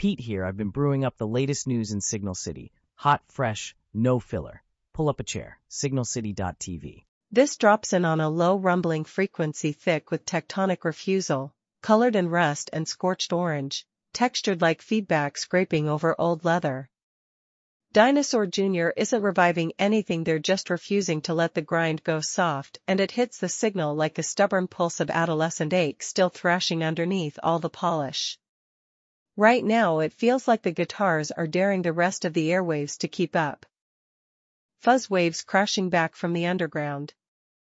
Pete here. I've been brewing up the latest news in Signal City. Hot, fresh, no filler. Pull up a chair. signalcity.tv. This drops in on a low rumbling frequency thick with tectonic refusal, colored in rust and scorched orange, textured like feedback scraping over old leather. Dinosaur Jr. isn't reviving anything, they're just refusing to let the grind go soft, and it hits the signal like a stubborn pulse of adolescent ache still thrashing underneath all the polish. Right now it feels like the guitars are daring the rest of the airwaves to keep up. Fuzz waves crashing back from the underground.